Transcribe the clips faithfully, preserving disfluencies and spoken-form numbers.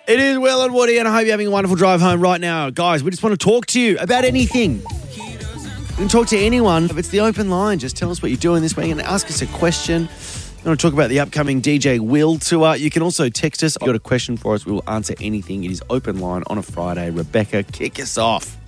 It is Will and Woody, and I hope you're having a wonderful drive home right now. Guys, we just want to talk to you about anything. You can talk to anyone. If it's the open line, just tell us what you're doing this week and ask us a question. You want to talk about the upcoming D J Will tour? You can also text us. If you've got a question for us, we will answer anything. It is open line on a Friday. Rebecca, kick us off.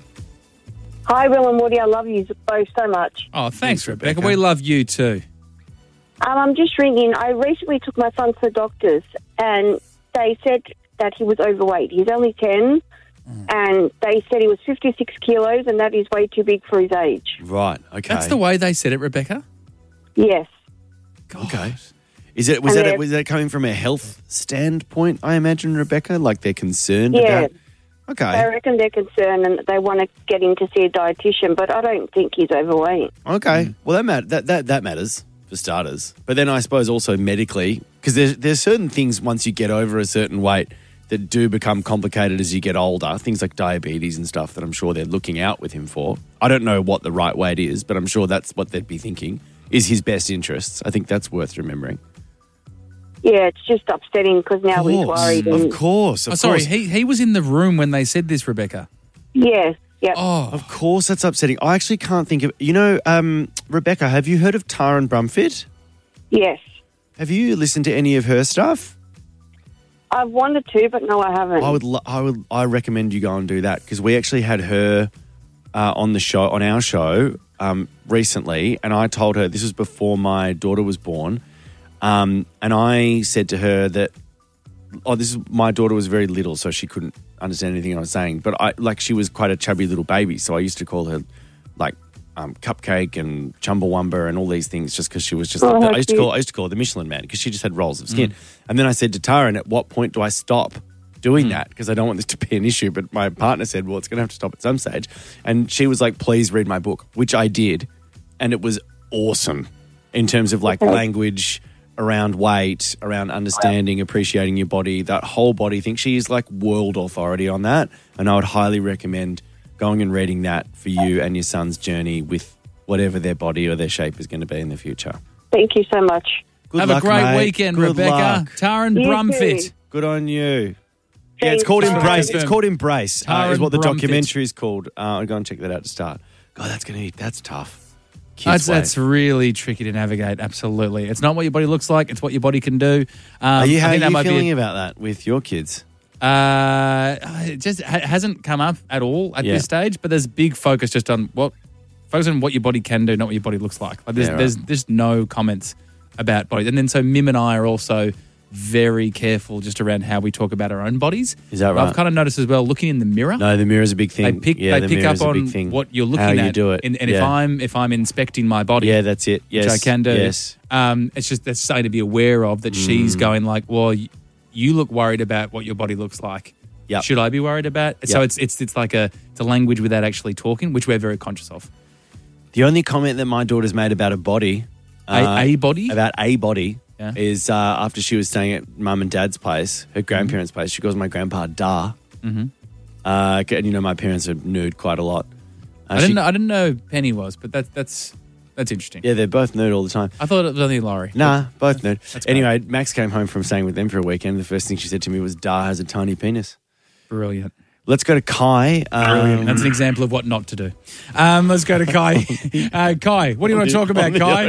Hi, Will and Woody. I love you both so much. Oh, thanks, Thanks, Rebecca. Rebecca. We love you too. Um, I'm just ringing. I recently took my son to the doctors, and they said that he was overweight. He's only ten, mm. and they said he was fifty-six kilos, and that is way too big for his age. Right, okay. That's the way they said it, Rebecca? Yes. God. Okay. Is it was And that they're- was that coming from a health standpoint, I imagine, Rebecca? Like they're concerned Yeah. about? Okay. I reckon they're concerned and they want to get him to see a dietitian, but I don't think he's overweight. Okay. Well, that, mat- that that that matters for starters. But then I suppose also medically, because there's there's certain things once you get over a certain weight that do become complicated as you get older. Things like diabetes and stuff that I'm sure they're looking out with him for. I don't know what the right weight is, but I'm sure that's what they'd be thinking is his best interests. I think that's worth remembering. Yeah, it's just upsetting because now he's worried. Of And, course. Of Oh, sorry, course. he he was in the room when they said this, Rebecca. yeah, yeah. Oh, Of course, that's upsetting. I actually can't think of. You know, um, Rebecca, have you heard of Taran Brumfitt? Yes. Have you listened to any of her stuff? I've wanted to, but no, I haven't. I would, lo- I would, I recommend you go and do that because we actually had her uh, on the show, on our show um, recently, and I told her this was before my daughter was born, um, and I said to her that, oh, this is my daughter was very little, so she couldn't understand anything I was saying, but I like she was quite a chubby little baby, so I used to call her like um, Cupcake and Chumbawamba and all these things just because she was just. Oh, like, how I used to cute. call I used to call her the Michelin Man because she just had rolls of skin, and then I said to Taran, at what point do I stop doing that? Because I don't want this to be an issue. But my partner said, well, it's going to have to stop at some stage, and she was like, please read my book, which I did, and it was awesome in terms of like language around weight, around understanding, appreciating your body, that whole body thing. She is like world authority on that. And I would highly recommend going and reading that for you and your son's journey with whatever their body or their shape is going to be in the future. Thank you so much. Good have luck, a great mate. weekend, Good Rebecca. luck. Taran You Brumfitt. too. Good on you. Yeah, it's Thanks, called guys. Embrace. It's called Embrace. Uh, is Taran what the Brumfitt. documentary is called. Uh, I'll go and check that out to start. God, that's going to be, that's tough. Kids That's, weight. that's really tricky to navigate, absolutely. It's not what your body looks like, it's what your body can do. Um, Are you, I how are think that you might be feeling a- about that with your kids? Uh, it just ha- hasn't come up at all at Yeah. this stage, but there's big focus just on what focus on what your body can do, not what your body looks like. Like there's, Yeah, right. there's there's no comments about bodies, and then so Mim and I are also very careful just around how we talk about our own bodies. Is that right? I've kind of noticed as well, looking in the mirror. No, the mirror's a big thing. They pick, yeah, they the pick mirror's up a big on thing. what you're looking How at, you do it. and, and if Yeah. I'm if I'm inspecting my body, Yeah, that's it. Yes. which I can do. Yes. Um, it's just that's something to be aware of that Mm. she's going like, well, y- you look worried about what your body looks like. Yep. Should I be worried about? So Yep. it's it's it's like a it's a language without actually talking, which we're very conscious of. The only comment that my daughter's made about a body, A, uh, a body. about a body, Yeah. is uh, after she was staying at mum and dad's place, her grandparents' place. She calls my grandpa Da. Mhm. Uh, and you know, my parents are nude quite a lot. Uh, I didn't she- know, I didn't know Penny was, but that's that's that's interesting. Yeah, they're both nude all the time. I thought it was only Laurie. Nah, both nude. That's Anyway, Max came home from staying with them for a weekend. The first thing she said to me was, Da has a tiny penis. Brilliant. Let's go to Kai. Brilliant. Um, That's an example of what not to do. Um, let's go to Kai. uh, Kai, what do you want to talk about, Kai?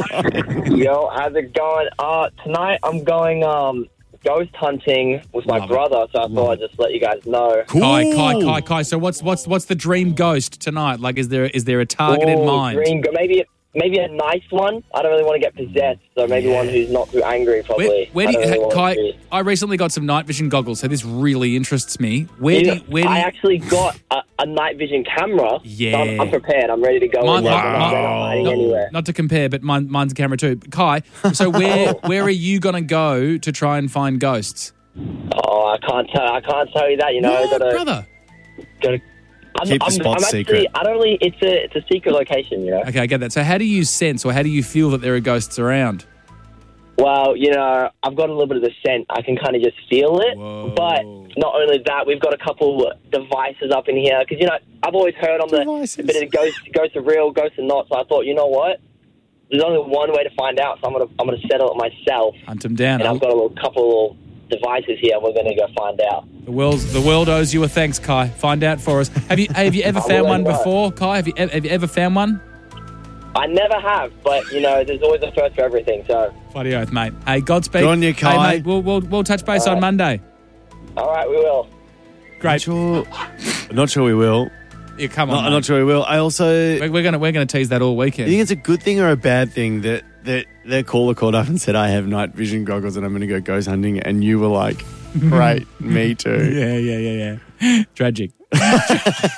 Yo, how's it going? Uh, tonight I'm going um ghost hunting with my Love it. brother, so I thought I'd just let you guys know. Cool. Kai, Kai, Kai, Kai. So what's what's what's the dream ghost tonight? Like, is there is there a target in Ooh, mind? Green, go- maybe maybe a nice one. I don't really want to get possessed, so maybe one who's not too angry. Probably. Where, where I do don't you, really want Kai? to be- I recently got some night vision goggles, so this really interests me. Where do You you, know, where do I you, actually got a, a night vision camera. Yeah. so I'm, I'm prepared. I'm ready to go. Mine- in. mine- I'm not mine- hiding not, anywhere. not to compare, but mine, mine's a camera too. Kai, so where where are you going to go to try and find ghosts? Oh, I can't tell. I can't tell you that. You know, What, gotta, brother? gotta. I'm, Keep the I'm, spot I'm actually, secret. I don't really. It's a it's a secret location. You know. Okay, I get that. So how do you sense or how do you feel that there are ghosts around? Well, you know, I've got a little bit of the scent. I can kind of just feel it. Whoa. But not only that, we've got a couple devices up in here. Because, you know, I've always heard on the Devices. bit of ghosts, ghosts are real, ghosts are not. So I thought, you know what? There's only one way to find out. So I'm going to I'm gonna settle it myself. Hunt them down. And I've got a little couple devices here, and we're going to go find out. The world, the world owes you a thanks, Kai. Find out for us. Have you have you ever I found will one let you know. before, Kai? Have you ev- have you ever found one? I never have, but, you know, there's always a first for everything, so. Bloody oath, mate. Hey, Godspeed. Good on you, Kai. Hey, mate, we'll, we'll, we'll touch base All on right. Monday. All right, we will. I'm Great. sure, I'm not sure we will. Yeah, come No, on. I'm mate. not sure we will. I also We're, we're gonna we're gonna tease that all I weekend. think it's a good thing or a bad thing that that their caller called up and said I have night vision goggles and I'm going to go ghost hunting, and you were like, great, me too. Yeah, yeah, yeah, yeah. Tragic.